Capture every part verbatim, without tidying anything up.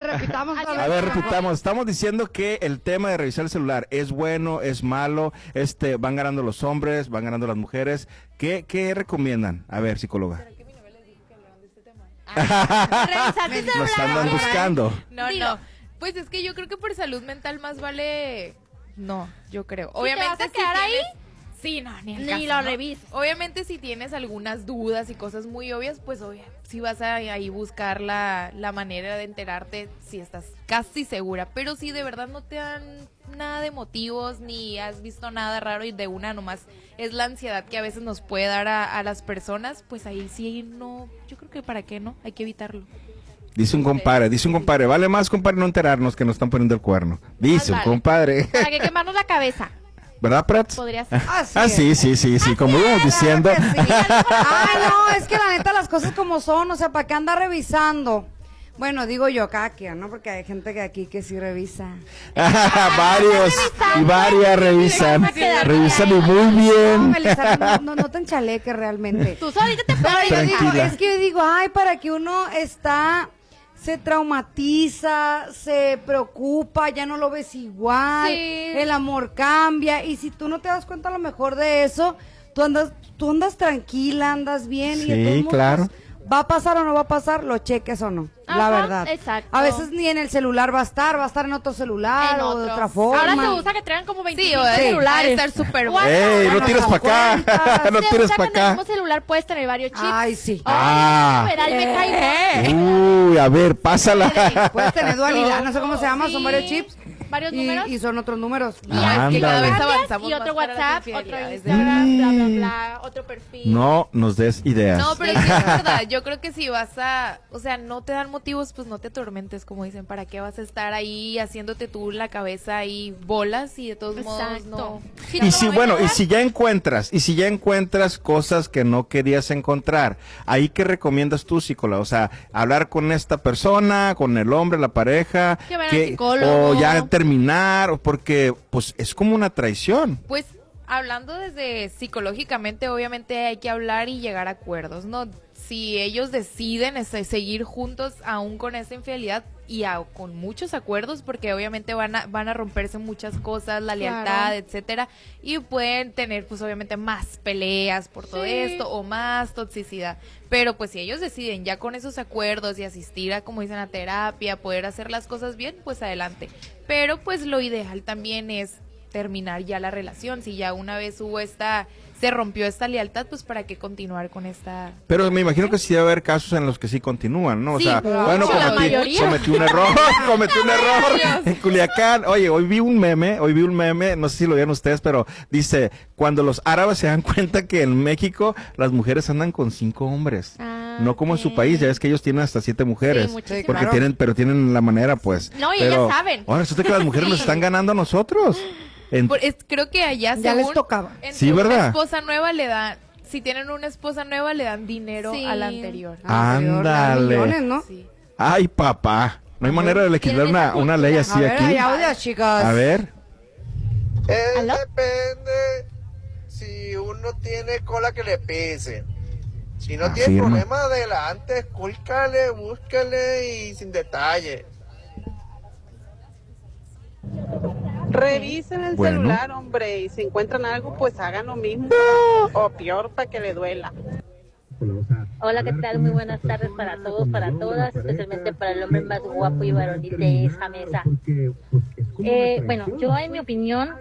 repitamos otra vez. A ver, repitamos. Estamos diciendo que el tema de revisar el celular es bueno, es malo, este, van ganando los hombres, van ganando las mujeres. ¿Qué, qué recomiendan? A ver, psicóloga. Nos andan buscando. No, no. Pues es que yo creo que por salud mental más vale... No, yo creo. Obviamente ¿te vas a quedar si ahí? tienes... Sí, no, ni, al Ni caso, lo ¿no? revises. Obviamente si tienes algunas dudas y cosas muy obvias, pues obvio, si vas a ahí buscar la, la manera de enterarte si estás casi segura. Pero si de verdad no te dan nada de motivos ni has visto nada raro y de una nomás es la ansiedad que a veces nos puede dar a, a las personas, pues ahí sí no, yo creo que para qué no, hay que evitarlo. Dice un compadre, dice un compadre, vale más, compadre, no enterarnos que nos están poniendo el cuerno. Dice un vale. compadre. Para que quemarnos la cabeza. ¿Verdad, Prats? Podría ser. Así Ah, es. sí, sí, sí, sí, como íbamos diciendo. Claro que sí. Ay, no, es que la neta las cosas como son, o sea, ¿para qué anda revisando? Bueno, digo yo, cada quien, ¿no? Porque hay gente que aquí que sí revisa. Varios y varias revisan. Revisan y muy No, bien. Melissa, no, no, no te enchaleques realmente. Tú solita te Pero pones. yo digo, Tranquila. es que yo digo, ay, para que uno está, se traumatiza, se preocupa, ya no lo ves igual, Sí. el amor cambia, y si tú no te das cuenta a lo mejor de eso, tú andas, tú andas tranquila, andas bien, y de Sí, todos modos, claro. va a pasar o no va a pasar, lo cheques o no, la Ajá, verdad. exacto. A veces ni en el celular va a estar, va a estar en otro celular En o de otro. otra forma. Ahora se usa que traigan como Sí, veinticinco o de celulares. estar súper Guau. bueno. ¡Ey, no Bueno, tires no para acá! cuentas. ¡No Se tires usa para que en el acá! mismo celular puedes tener varios chips. Ay, sí. Ah. Ay, Feral, me cae Eh. mal. Uy, a ver, pásala. Puedes tener dualidad, no sé cómo se llama, son Sí. varios chips. Varios Y, números. y son otros números. Y ya, es que Ándale. cada vez Cambias avanzamos y y otro otro WhatsApp, WhatsApp, otro otro Instagram, Instagram, bla, bla, Mm. bla, otro perfil. No nos des ideas. No, pero sí es verdad, yo creo que si vas a, o sea, no te dan motivos, pues no te atormentes, como dicen, ¿para qué vas a estar ahí haciéndote tú la cabeza y bolas y de todos modos Exacto. no? Sí, Y no si, lo bueno, voy a y dar. si ya encuentras, y si ya encuentras cosas que no querías encontrar, ¿ahí qué recomiendas tú, psicóloga? O sea, hablar con esta persona, con el hombre, la pareja, Que vayan al psicólogo. o ya terminar, o porque, pues, es como una traición. Pues hablando desde psicológicamente, obviamente hay que hablar y llegar a acuerdos, ¿no? Si ellos deciden este, seguir juntos aún con esa infidelidad y a- con muchos acuerdos, porque obviamente van a, van a romperse muchas cosas, la lealtad, Claro. etcétera, y pueden tener pues obviamente más peleas por todo Sí. esto o más toxicidad. Pero pues si ellos deciden ya con esos acuerdos y asistir a, como dicen, a terapia, poder hacer las cosas bien, pues adelante. Pero pues lo ideal también es terminar ya la relación. Si ya una vez hubo esta, se rompió esta lealtad, pues para qué continuar con esta... Pero me imagino que sí debe haber casos en los que sí continúan, ¿no? O Sí, sea, pero bueno, la cometí, mayoría. cometí un error, cometí un error en Culiacán. Oye, hoy vi un meme, hoy vi un meme, no sé si lo vieron ustedes, pero dice, cuando los árabes se dan cuenta que en México las mujeres andan con cinco hombres. Ah, No como en su ok. país, ya es que ellos tienen hasta siete mujeres. Sí, muchísimas. porque Claro. tienen, pero tienen la manera, pues. No, y pero, ellas saben. Ahora resulta que las mujeres nos están ganando a nosotros. En- Por- es- creo que allá Ya según, les tocaba. entre Sí, ¿verdad? una esposa nueva le dan, si tienen una esposa nueva le dan dinero Sí. a la anterior. Anterior, Ándale. millones, ¿no? Sí. Ay, papá. No hay manera de equilibrar ¿Tienen una, esa una ley cultura? así A ver, aquí. hay audio, chicas. A ver. Eh, ¿Aló? depende si uno tiene cola que le pise. Si no tiene Afirma. problema, adelante, escúlcale, búscale y sin detalle. Revisen el Bueno. celular, hombre, y si encuentran algo, pues hagan lo mismo. O peor, para que le duela. Hola, ¿qué tal? Muy buenas tardes para todos, para todas, especialmente para el hombre más guapo y varonil de esa mesa. Eh, bueno, yo en mi opinión,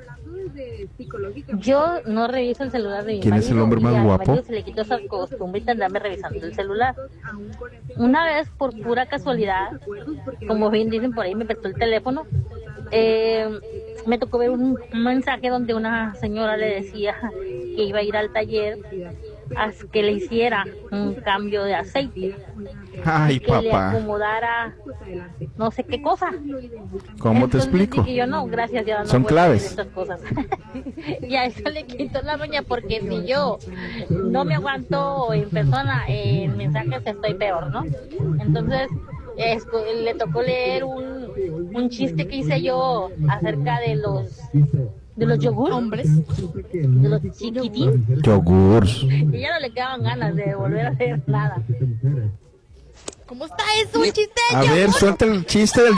yo no reviso el celular de mi ¿Quién es el marido, hombre más y a mi guapo? marido se le quitó esa costumbre de andarme revisando el celular. Una vez, por pura casualidad, como bien dicen por ahí, me prestó el teléfono. Eh, me tocó ver un, un mensaje donde una señora le decía que iba a ir al taller a que le hiciera un cambio de aceite, Ay, que le papá. acomodara no sé qué cosa. ¿Cómo te Entonces explico? dije yo, no, gracias, ya no Son voy a hacer claves. estas cosas. Y a eso le quitó la doña, porque si yo no me aguanto en persona, en mensajes estoy peor, ¿no? Entonces esto, le tocó leer un, un chiste que hice yo acerca de los de los yogur, Hombres. de los chiquitín, Yogurs. y ya no le quedaban ganas de volver a hacer nada. ¿Cómo está eso? Un chiste de A ver, yogur. suelta el chiste del